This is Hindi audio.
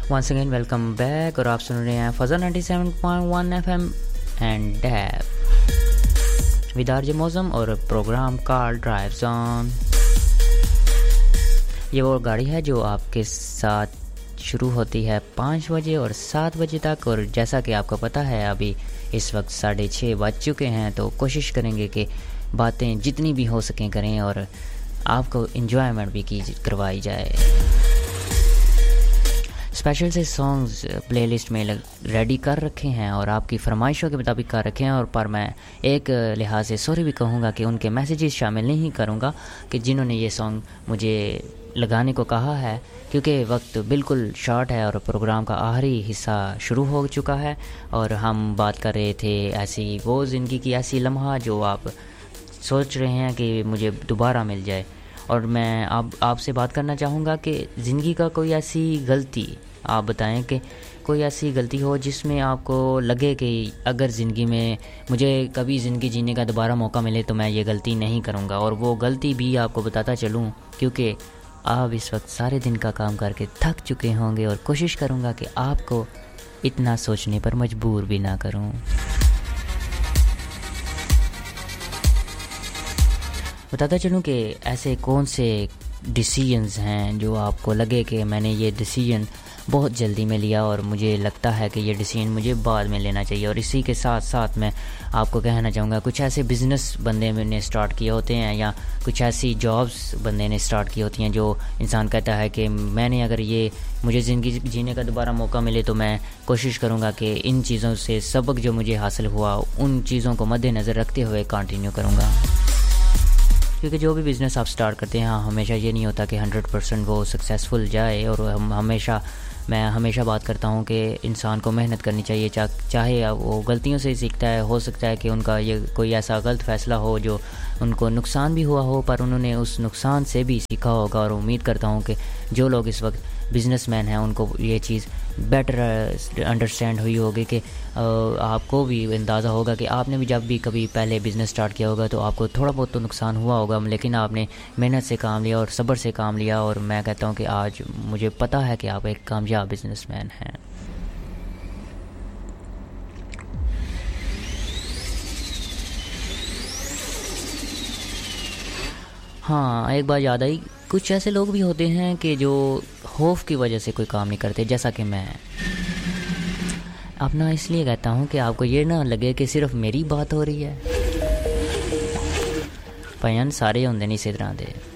वंस अगेन वेलकम बैक और आप सुन रहे हैं फजल 97.1 FM and dab with RJ मौसम और प्रोग्राम कार ड्राइव ऑन। ये वो गाड़ी है जो आपके साथ शुरू होती है 5 बजे और 7 बजे तक, और जैसा कि आपको पता है अभी इस वक्त 6:30 बज चुके हैं, तो कोशिश करेंगे कि बातें जितनी भी हो सकें करें और आपको एंजॉयमेंट भी करवाई जाए। स्पेशल से सॉन्ग्स प्लेलिस्ट में रेडी कर रखे हैं और आपकी फरमाइशों के मुताबिक कर रखे हैं, और पर मैं एक लिहाज से सॉरी भी कहूँगा कि उनके मैसेजेस शामिल नहीं करूँगा कि जिन्होंने ये सॉन्ग मुझे लगाने को कहा है, क्योंकि वक्त बिल्कुल शॉर्ट है और प्रोग्राम का आखिरी हिस्सा शुरू हो चुका है और हम बात कर रहे थे ऐसी वो ज़िंदगी की ऐसी लम्हा जो आप सोच रहे हैं कि मुझे दोबारा मिल जाए। और मैं अब आपसे बात करना चाहूँगा कि ज़िंदगी का कोई ऐसी गलती आप बताएं कि कोई ऐसी गलती हो जिसमें आपको लगे कि अगर ज़िंदगी में मुझे कभी ज़िंदगी जीने का दोबारा मौका मिले तो मैं ये गलती नहीं करूँगा, और वो गलती भी आपको बताता चलूँ क्योंकि आप इस वक्त सारे दिन का काम करके थक चुके होंगे, और कोशिश करूँगा कि आपको इतना सोचने पर मजबूर भी ना करूँ। बताता चलूँ कि ऐसे कौन से डिसीजंस हैं जो आपको लगे कि मैंने ये डिसीजन बहुत जल्दी में लिया और मुझे लगता है कि ये डिसीजन मुझे बाद में लेना चाहिए। और इसी के साथ साथ मैं आपको कहना चाहूँगा कुछ ऐसे बिज़नेस बंदे ने स्टार्ट किए होते हैं या कुछ ऐसी जॉब्स बंदे ने स्टार्ट की होती हैं जो इंसान कहता है कि मैंने अगर ये मुझे ज़िंदगी जीने का दोबारा मौका मिले तो मैं कोशिश करूँगा कि इन चीज़ों से सबक जो मुझे हासिल हुआ उन चीज़ों को मद्देनज़र रखते हुए कंटिन्यू करूँगा। क्योंकि जो भी बिज़नेस आप स्टार्ट करते हैं हमेशा ये नहीं होता कि 100% वो सक्सेसफुल जाए, और मैं हमेशा बात करता हूँ कि इंसान को मेहनत करनी चाहिए, चाहे वो गलतियों से सीखता है। हो सकता है कि उनका ये कोई ऐसा गलत फ़ैसला हो जो उनको नुकसान भी हुआ हो, पर उन्होंने उस नुकसान से भी सीखा होगा। और उम्मीद करता हूँ कि जो लोग इस वक्त बिज़नेसमैन हैं उनको ये चीज़ बेटर अंडरस्टैंड हुई होगी कि आपको भी अंदाज़ा होगा कि आपने भी जब भी कभी पहले बिज़नेस स्टार्ट किया होगा तो आपको थोड़ा बहुत तो नुकसान हुआ होगा, लेकिन आपने मेहनत से काम लिया और सब्र से काम लिया, और मैं कहता हूँ कि आज मुझे पता है कि आप एक कामयाब बिज़नेसमैन हैं। हाँ, एक बात याद आई, कुछ ऐसे लोग भी होते हैं कि जो खौफ की वजह से कोई काम नहीं करते, जैसा कि मैं अपना इसलिए कहता हूँ कि आपको ये ना लगे कि सिर्फ मेरी बात हो रही है। भाईजान सारे होंदे नहीं इस तरह दे।